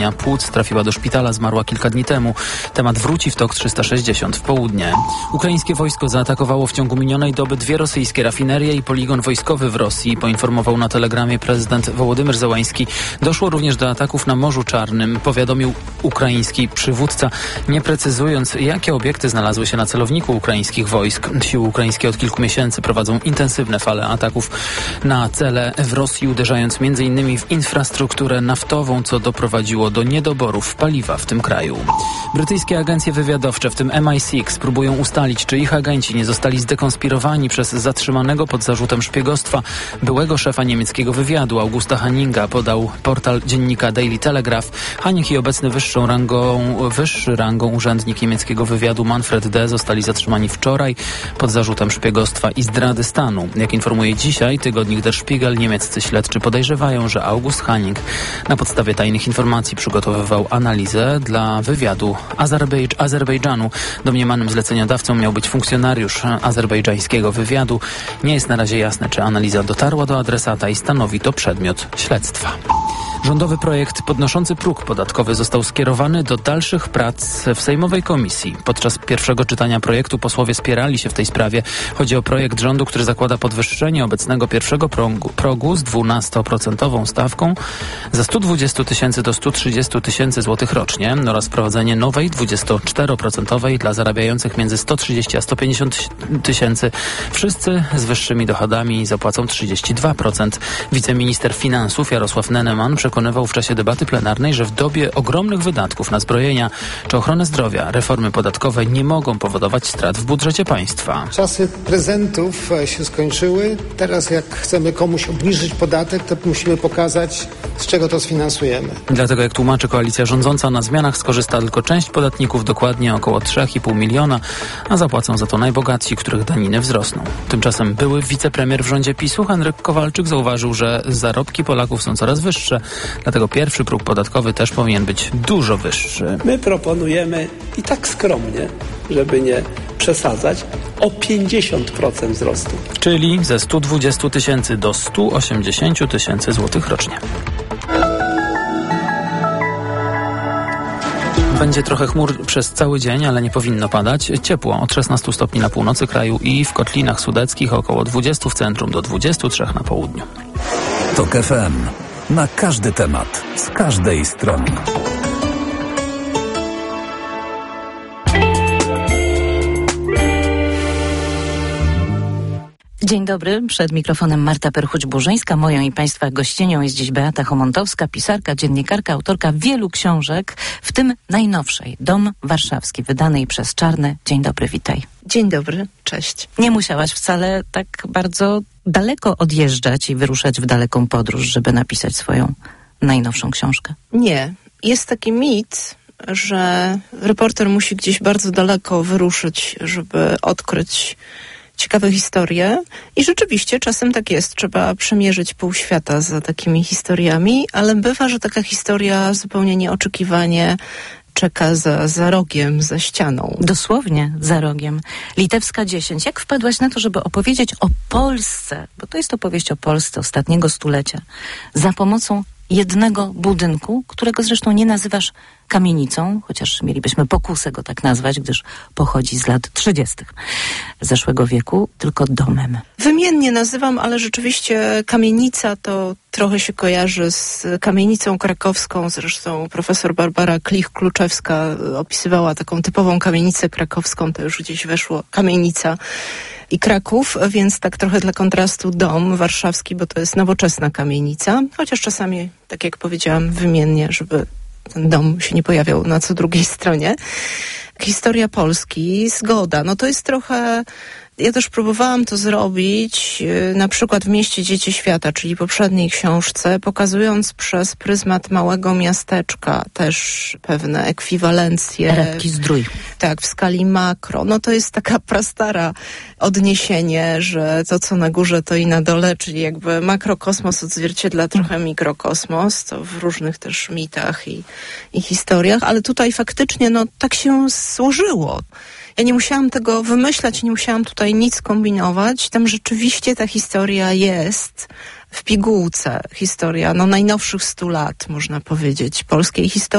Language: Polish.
płuc, trafiła do szpitala, zmarła kilka dni temu. Temat wróci w TOK 360 w południe. Ukraińskie wojsko zaatakowało w ciągu minionej doby 2 rosyjskie rafinerie i poligon wojskowy w Rosji, poinformował na telegramie prezydent Wołodymyr Zełański. Doszło również do ataków na Morzu Czarnym, powiadomił ukraiński przywódca, nie precyzując, jakie obiekty znalazły się na celowniku ukraińskich wojsk. Siły ukraińskie od kilku miesięcy prowadzą intensywne fale ataków na cele w Rosji, uderzając m.in. w infrastrukturę naftową, co doprowadziło do niedoborów paliwa w tym kraju. Brytyjskie agencje wywiadowcze, w tym MI6, próbują ustalić, czy ich agenci nie zostali zdekonspirowani przez zatrzymanego pod zarzutem szpiegostwa byłego szefa niemieckiego wywiadu Augusta Hanninga, podał portal dziennika Daily Telegraph. Hanning i obecny wyższy rangą urzędnik niemieckiego wywiadu Manfred D. zostali zatrzymani wczoraj pod zarzutem szpiegostwa i zdrady stanu. Jak informuje dzisiaj tygodnik Der Spiegel, niemieccy śledczy podejrzewają, że August Hanning na podstawie tajnych informacji przygotowywał analizę dla wywiadu Azerbejdżanu. Domniemanym zleceniodawcą miał być funkcjonariusz azerbejdżańskiego wywiadu. Nie jest na razie jasne, czy analiza dotarła do adresata i stanowi to przedmiot śledztwa. Rządowy projekt podnoszący próg podatkowy został skierowany do dalszych prac w sejmowej komisji. Podczas pierwszego czytania projektu posłowie spierali się w tej sprawie. Chodzi o projekt rządu, który zakłada podwyższenie obecnego pierwszego progu z 12% stawką za 120 tysięcy do 130 tysięcy złotych rocznie oraz wprowadzenie nowej 24% dla zarabiających między 130 a 150 tysięcy. Wszyscy z wyższymi dochodami zapłacą 32%. Wiceminister finansów Jarosław Neneman przekonywał w czasie debaty plenarnej, że w dobie ogromnych wydatków na zbrojenia czy ochronę zdrowia reformy podatkowe nie mogą powodować strat w budżecie państwa. Czasy prezentów się skończyły. Teraz jak chcemy komuś obniżyć podatek, to musimy pokazać, z czego to sfinansujemy. Dlatego, jak tłumaczy koalicja rządząca, na zmianach skorzysta tylko część podatników, dokładnie około 3,5 miliona, a zapłacą za to najbogatsi, których daniny wzrosną. Tymczasem były wicepremier w rządzie PiS-u Henryk Kowalczyk zauważył, że zarobki Polaków są coraz wyższe. Dlatego pierwszy próg podatkowy też powinien być dużo wyższy. My proponujemy i tak skromnie, żeby nie przesadzać, o 50% wzrostu. Czyli ze 120 tysięcy do 180 tysięcy złotych rocznie. Będzie trochę chmur przez cały dzień, ale nie powinno padać. Ciepło od 16 stopni na północy kraju i w kotlinach sudeckich, około 20 w centrum do 23 na południu. TOK FM. Na każdy temat, z każdej strony. Dzień dobry, przed mikrofonem Marta Perchuć-Burzyńska. Moją i Państwa gościnią jest dziś Beata Homontowska, pisarka, dziennikarka, autorka wielu książek, w tym najnowszej, Dom Warszawski, wydanej przez Czarne. Dzień dobry, witaj. Dzień dobry, cześć. Nie musiałaś wcale tak bardzo daleko odjeżdżać i wyruszać w daleką podróż, żeby napisać swoją najnowszą książkę. Nie. Jest taki mit, że reporter musi gdzieś bardzo daleko wyruszyć, żeby odkryć ciekawe historie. I rzeczywiście czasem tak jest. Trzeba przemierzyć pół świata za takimi historiami, ale bywa, że taka historia zupełnie nieoczekiwanie czeka za rogiem, za ścianą. Dosłownie za rogiem. Litewska 10. Jak wpadłaś na to, żeby opowiedzieć o Polsce? Bo to jest opowieść o Polsce ostatniego stulecia. Za pomocą jednego budynku, którego zresztą nie nazywasz kamienicą, chociaż mielibyśmy pokusę go tak nazwać, gdyż pochodzi z lat 30. zeszłego wieku, tylko domem. Wymiennie nazywam, ale rzeczywiście kamienica to trochę się kojarzy z kamienicą krakowską. Zresztą profesor Barbara Klich-Kluczewska opisywała taką typową kamienicę krakowską, to już gdzieś weszło kamienica i Kraków, więc tak trochę dla kontrastu dom warszawski, bo to jest nowoczesna kamienica, chociaż czasami, tak jak powiedziałam, wymiennie, żeby ten dom się nie pojawiał na co drugiej stronie. Historia Polski, zgoda, no to jest trochę... Ja też próbowałam to zrobić, na przykład w Mieście Dzieci Świata, czyli poprzedniej książce, pokazując przez pryzmat małego miasteczka też pewne ekwiwalencje. Repki Zdrój. Tak, w skali makro. No to jest taka prastara odniesienie, że to co na górze to i na dole, czyli jakby makrokosmos odzwierciedla trochę mikrokosmos, to w różnych też mitach i historiach, ale tutaj faktycznie no tak się złożyło. Ja nie musiałam tego wymyślać, nie musiałam tutaj nic kombinować. Tam rzeczywiście ta historia jest w pigułce historia najnowszych 100 lat, można powiedzieć, polskiej historii.